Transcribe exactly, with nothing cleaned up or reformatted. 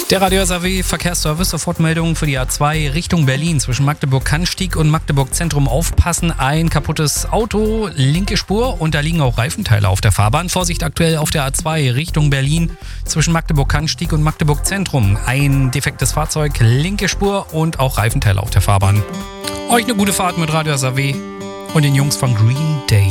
Der Radio S A W Verkehrsservice, Sofortmeldung für die A zwei Richtung Berlin zwischen Magdeburg-Cannstatt und Magdeburg-Zentrum. Aufpassen, ein kaputtes Auto, linke Spur und da liegen auch Reifenteile auf der Fahrbahn. Vorsicht aktuell auf der A zwei Richtung Berlin zwischen Magdeburg-Cannstatt und Magdeburg-Zentrum. Ein defektes Fahrzeug, linke Spur und auch Reifenteile auf der Fahrbahn. Euch eine gute Fahrt mit Radio S A W und den Jungs von Green Day.